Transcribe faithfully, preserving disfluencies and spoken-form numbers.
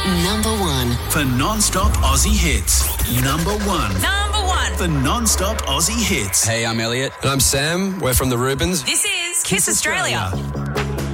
number one. For non-stop Aussie hits. Number one. Number one. For non-stop Aussie hits. Hey, I'm Elliot. And I'm Sam. We're from the Rubens. This is Kiss, Kiss Australia. Australia.